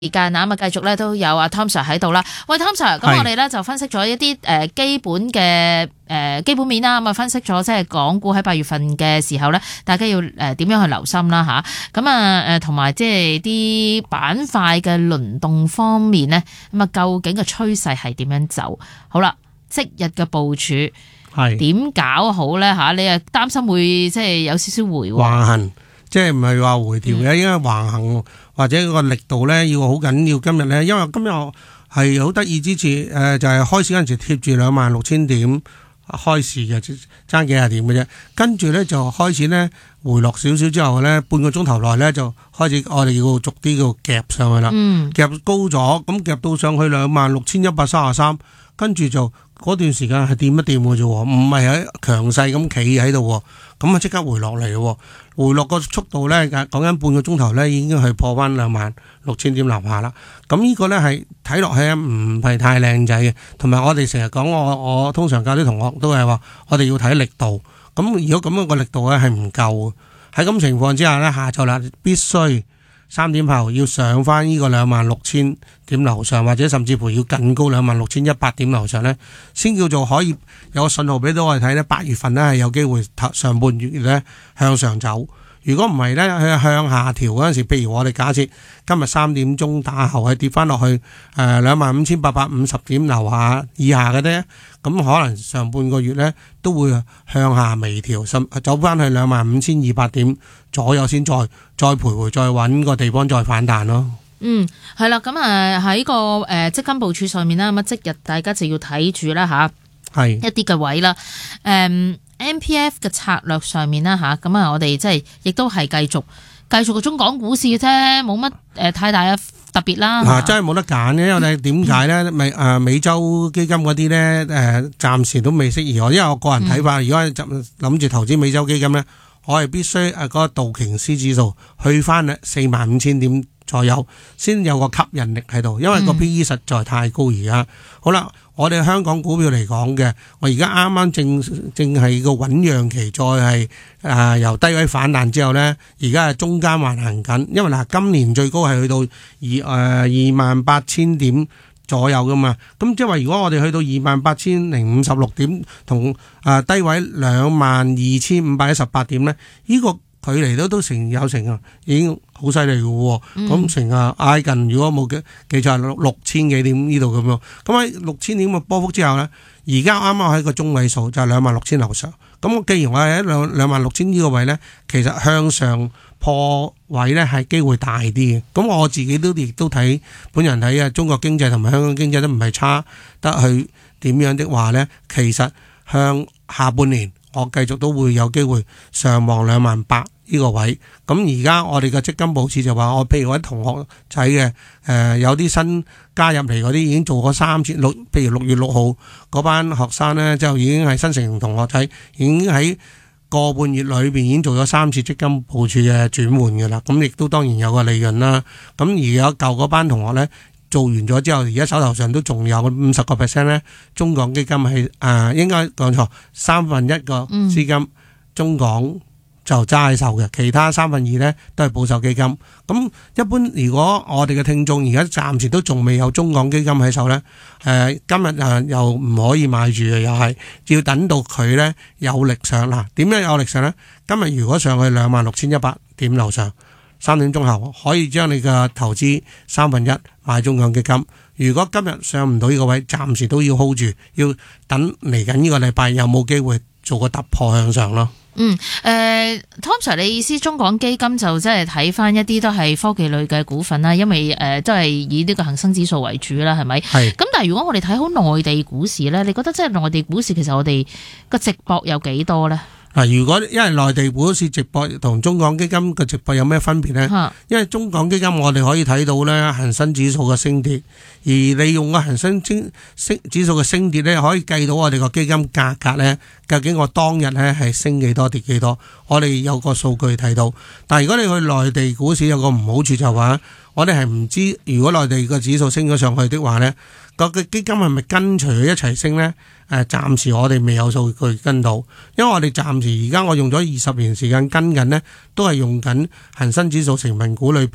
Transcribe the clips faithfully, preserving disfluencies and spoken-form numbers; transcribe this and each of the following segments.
時間啊，咁啊繼續咧都有阿 Tom Sir 喺度啦。喂 ，Tom Sir，咁我哋咧就分析咗一啲誒基本嘅誒基本面啦，咁啊分析咗即係港股喺八月份嘅時候咧，大家要誒點樣去留心啦吓。咁啊誒同埋即係啲板塊嘅輪動方面咧，咁啊究竟個趨勢係點樣走？好啦，即日嘅部署係點搞好咧吓？你啊擔心會即係有少少回橫行，即係唔係話回調嘅，應該橫行。或者個力度咧要好緊要，今日咧，因為今日係好得意之處，誒、呃、就係、是、開市嗰陣時貼住兩萬六千點開市嘅，爭幾廿點嘅啫。跟住咧就開始咧回落少少之後咧，半個鐘頭內咧就開始我哋要逐啲個夾上去啦，嗯、夾高咗，咁夾到上去兩萬六千一百三十三，跟住就嗰段時間係掂一掂嘅啫，唔係喺強勢咁企喺度，咁啊即刻回落嚟咯。回落個速度咧，講緊半個鐘頭咧，已經係破翻兩萬六千點樓下啦。咁呢個咧係睇落去唔係太靚仔嘅，同埋我哋成日講，我我通常教啲同學都係話，我哋要睇力度。咁如果咁樣個力度咧係唔夠，喺咁情況之下咧，下晝啦必須三點後要上翻呢個兩萬六千點樓上，或者甚至乎要更高兩萬六千一百點樓上咧，先叫做可以有個信號俾到我哋睇咧。八月份咧係有機會上半月咧向上走。如果唔係咧，佢向下調嗰陣時，譬如我哋假設今日三點鐘打後係跌翻落去誒兩萬五千八百五十點樓下以下嘅咧，咁可能上半個月咧都會向下微調，甚走翻去兩萬五千二百點左右先再再徘徊，再揾個地方再反彈咯。 嗯，係啦，咁啊喺個誒積金部署上面啦，咁啊即日大家就要睇住啦吓，係一啲嘅位啦，誒、嗯。M P F 嘅策略上面啦吓，咁啊我哋即係亦都係繼續繼續個中港股市嘅啫，冇乜誒太大嘅特別啦。嗱，真係冇得揀嘅，因為點解咧？美誒美洲基金嗰啲咧誒，暫時都未適宜我，因為我個人睇法，嗯、如果係諗住投資美洲基金咧，我係必須誒嗰個道瓊斯指數去翻四萬五千點左右，先有個吸引力喺度，因為個 P E 實在太高而家。好啦。我哋香港股票嚟講嘅，我而家啱啱正正係個醞釀期，再係誒、呃、由低位反彈之後呢，而家係中間橫行緊。因為嗱，今年最高係去到二誒二萬八千點左右噶嘛，咁即係話如果我哋去到二萬八千零五十六點，同誒、呃、低位兩萬二千五百一十八點呢，呢、這個距離都都成有成啊，已經好犀利嘅喎。咁、嗯、成啊挨近，如果冇記記錯係六六千幾點呢度咁樣。咁喺六千點嘅波幅之後呢，而家啱啱喺個中位數就係兩萬六千樓上。咁我既然我喺兩兩萬六千呢個位呢，其實向上破位呢係機會大啲嘅。咁我自己都亦都睇本人睇啊，中國經濟同埋香港經濟都唔係差得去點樣的話呢，其實向下半年。我繼續都會有機會上望兩萬八呢個位，咁而家我哋嘅積金部署就話，我譬如我啲同學仔嘅，誒、呃、有啲新加入嚟嗰啲已經做過三次六，譬如六月六號嗰班學生呢，就已經係新成同學仔，已經喺個半月裏邊已經做咗三次積金部署嘅轉換嘅啦，咁亦都當然有個利潤啦。咁而有舊嗰班同學呢，做完咗之後，而家手頭上都仲有五十個 percent 咧，中港基金係誒、呃、應該講錯，三分一個資金、嗯、中港就揸喺手嘅，其他三分二咧都係保守基金。咁一般如果我哋嘅聽眾而家暫時都仲未有中港基金喺手咧，誒、呃、今日誒又唔可以買住嘅，又係要等到佢咧有力上啦。點樣有力上咧？今日如果上去兩萬六千一百點樓上。三點鐘後可以將你嘅投資三分一買中港基金。如果今日上唔到呢個位，暫時都要 hold 住，要等嚟緊呢個禮拜有冇機會做個突破向上咯。嗯，誒、呃、Tom Sir，你意思中港基金就即係睇翻一啲都係科技類嘅股份啦，因為誒、呃、都係以呢個恒生指數為主啦，係咪？係。咁但係如果我哋睇好內地股市咧，你覺得即係內地股市其實我哋個值博有幾多咧？嗱，如果因為內地股市直播同中港基金嘅直播有咩分別呢？因為中港基金我哋可以睇到咧恒生指數嘅升跌，而利用個恒生指指數嘅升跌咧，可以計到我哋個基金價格咧，究竟我當日咧係升幾多跌幾多，我哋有個數據睇到。但係如果你去內地股市有個唔好處就係話，我哋係唔知如果內地個指數升咗上去的話咧，個嘅基金係咪跟隨佢一齊升咧？誒，暫時我哋未有數據跟到，因為我哋暫時而家我用咗二十年時間跟緊呢，都係用緊恒生指數成分股裏邊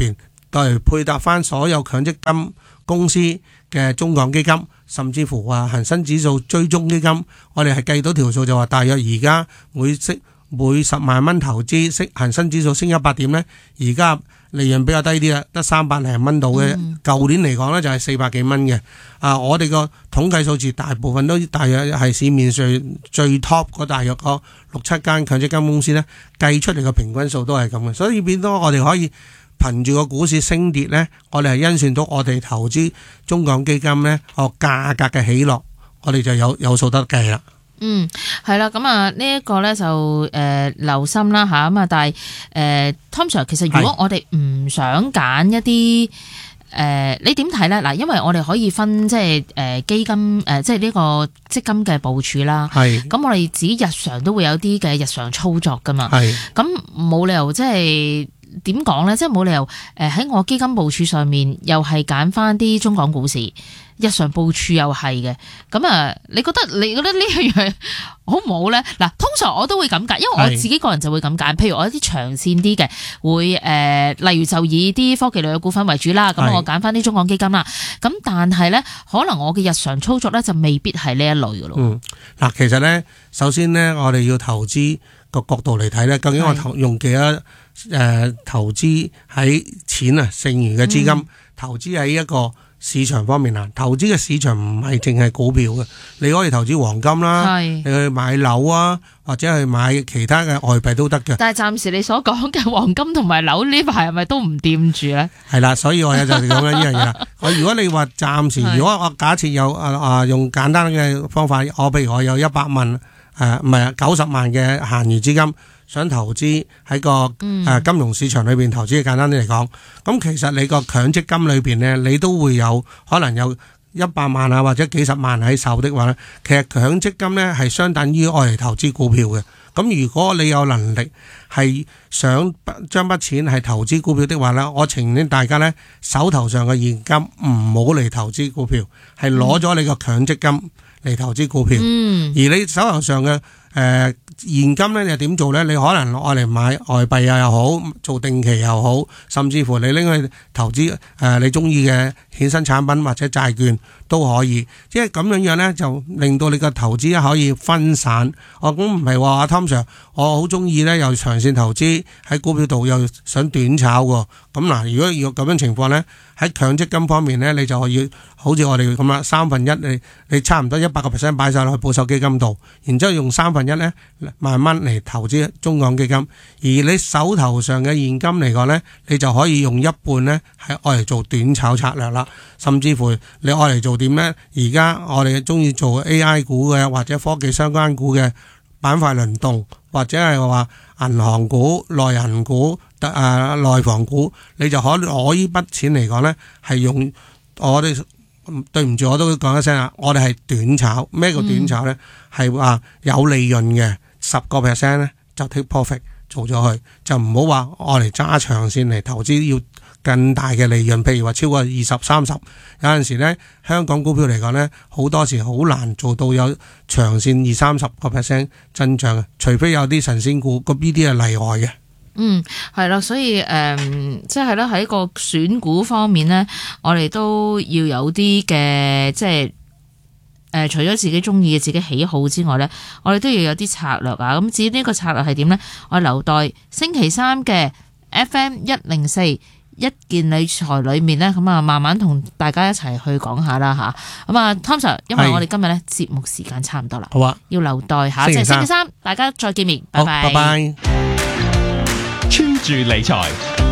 嚟配搭翻所有強積金公司嘅中港基金，甚至乎話恒生指數追蹤基金，我哋係計到條數就話，大約而家每息每十萬蚊投資，息恒生指數升一百點呢，而家利潤比較低啲啦，得三百零蚊到嘅。舊、嗯、年嚟講呢，就係四百幾蚊嘅。啊，我哋個統計數字大部分都大約係市面上最 top 嗰大約嗰六七間強積金公司呢，計出嚟嘅平均數都係咁嘅，所以變咗我哋可以憑住個股市升跌呢，我哋係欣算到我哋投資中港基金呢個價格嘅起落，我哋就有有數得計啦。 嗯，係啦，咁啊呢一個咧就誒、呃、留心啦吓，咁啊但係誒 Tom Sir 其實如果我哋唔想揀一啲誒、呃，你點睇咧？嗱，因為我哋可以分即係誒基金誒、呃，即係呢個積金嘅部署啦。係，咁我哋自己日常都會有啲嘅日常操作噶嘛。係，咁冇理由即係。點講咧？即係冇理由誒喺我基金部署上面又係揀翻啲中港股市，日常部署又係嘅。咁啊，你覺得你覺得呢樣嘢好唔好咧？嗱，通常我都會咁揀，因為我自己個人就會咁揀。譬如我一啲長線啲嘅，會誒、呃，例如就以啲科技類嘅股份為主啦。咁我揀翻啲中港基金啦。咁但係咧，可能我嘅日常操作咧就未必係呢一類嘅咯。嗯，嗱，其實咧，首先咧，我哋要投資個角度嚟睇咧，究竟我投用幾多？誒、呃，投資喺錢啊，剩餘嘅資金、嗯、投資喺一個市場方面啊，投資嘅市場唔係淨係股票嘅，你可以投資黃金啦，你去買樓啊，或者去買其他嘅外幣都得嘅。但係暫時你所講嘅黃金同埋樓呢排係咪都唔掂住咧？係啦，所以我就講緊呢樣嘢啦。我如果你話暫時，如果我假設有啊啊用簡單嘅方法，我譬如我有一百萬誒唔係啊九十萬嘅閒餘資金。想投資喺個誒金融市場裏邊投資，簡單啲嚟講，咁其實你個強積金裏邊咧，你都會有可能有一百萬啊或者幾十萬喺手的話咧，其實強積金咧係相等於愛嚟投資股票嘅。咁如果你有能力係想將筆錢係投資股票的話咧，我情願大家咧手頭上嘅現金唔好嚟投資股票，係攞咗你個強積金嚟投資股票。嗯，而你手頭上嘅誒。呃現金咧，你點做咧？你可能愛嚟買外幣啊又好，做定期又好，甚至乎你拎去投資誒、呃，你中意嘅衍生產品或者債券都可以。即係咁樣樣咧，就令到你個投資可以分散。我咁唔係話阿 Tom Sir，我好中意咧，又長線投資喺股票度，又想短炒喎。咁嗱，如果要咁樣情況咧，喺強積金方面咧，你就要好似我哋咁啦，三分一你你差唔多一百個 percent 擺晒落去保守基金度，然之後用三分一咧。慢慢嚟投資中港基金，而你手頭上嘅現金嚟講呢，你就可以用一半呢係愛嚟做短炒策略啦，甚至乎你愛嚟做點呢？而家我哋中意做 A I 股嘅或者科技相關股嘅板塊輪動，或者係話銀行股、內銀股、誒、呃、內房股，你就可攞呢筆錢嚟講呢，係用我哋對唔住，我都會講一聲啊，我哋係短炒。咩叫短炒呢？係話、嗯、有利潤嘅。十個 percent 咧就 take profit 做咗去，就唔好話我嚟揸長線嚟投資要更大嘅利潤，譬如話超過二十三十，有陣時咧香港股票嚟講咧，好多時好難做到有長線二三十個 percent 增長嘅，除非有啲神仙股，個呢啲係例外嘅。嗯，係啦，所以誒，即係咧喺個選股方面咧，我哋都要有啲嘅即係。誒、呃，除咗自己中意嘅自己喜好之外咧，我哋都要有啲策略啊！咁至於呢個策略係點咧？我留待星期三嘅 F M 一零四一件理財裏面咧，咁啊慢慢同大家一齊去講下啦吓。咁啊 Tom Sir，因為我哋今日咧節目時間差唔多啦，好啊，要留待下即係星期三，大家再見面，拜拜，拜拜。 專注理財。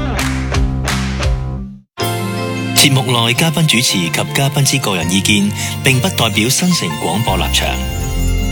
節目內嘉賓主持及嘉賓之個人意見，並不代表新城廣播立場。